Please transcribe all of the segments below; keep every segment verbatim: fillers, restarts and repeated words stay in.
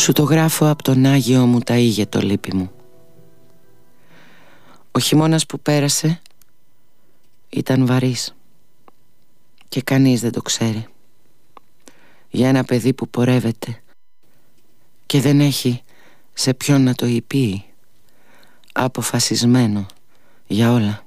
Σου το γράφω από τον Άγιο μου ταΐγε το λύπη μου. Ο χειμώνας που πέρασε ήταν βαρύς και κανείς δεν το ξέρει. Για ένα παιδί που πορεύεται και δεν έχει σε ποιον να το υπεί, αποφασισμένο για όλα.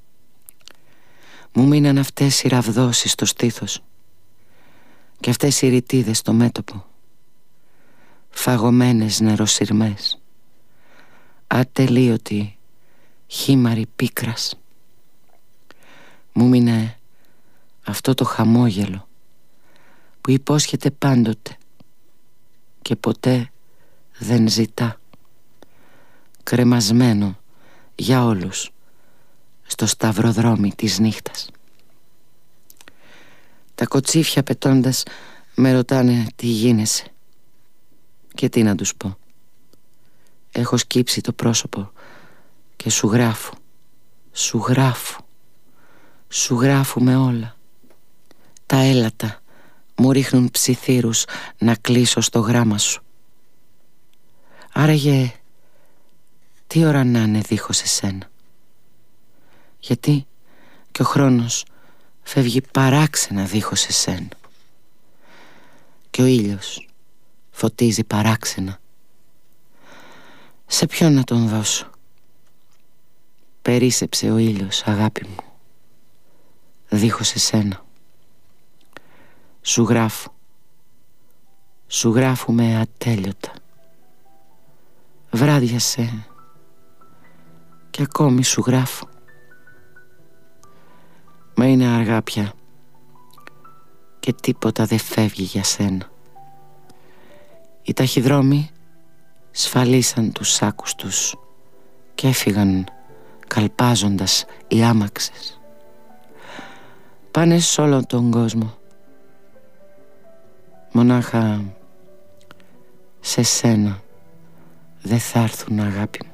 Μου μείναν αυτές οι ραβδώσεις στο στήθος και αυτές οι ρητίδες στο μέτωπο, φαγωμένες νεροσυρμές, ατελείωτη χήμαρη πίκρας. Μου μείνε αυτό το χαμόγελο που υπόσχεται πάντοτε και ποτέ δεν ζητά, κρεμασμένο για όλους στο σταυροδρόμι της νύχτας. Τα κοτσίφια πετώντας με ρωτάνε τι γίνεσαι και τι να τους πω. Έχω σκύψει το πρόσωπο και σου γράφω, σου γράφω, σου γράφουμε όλα. Τα έλατα μου ρίχνουν ψιθύρους να κλείσω στο γράμμα σου. Άραγε τι ώρα να είναι δίχως εσένα? Γιατί και ο χρόνος φεύγει παράξενα δίχως εσένα και ο ήλιος φωτίζει παράξενα. Σε ποιον να τον δώσω? Περίσσεψε ο ήλιος, αγάπη μου, δίχως εσένα. Σου γράφω, σου γράφουμε ατέλειωτα. Βράδιασε και ακόμη σου γράφω. Μα είναι αργά πια και τίποτα δεν φεύγει για σένα. Οι ταχυδρόμοι σφαλίσαν τους σάκους τους και έφυγαν καλπάζοντας οι άμαξες. Πάνε σ' όλο τον κόσμο, μονάχα σε σένα δεν θα έρθουν, αγάπη μου.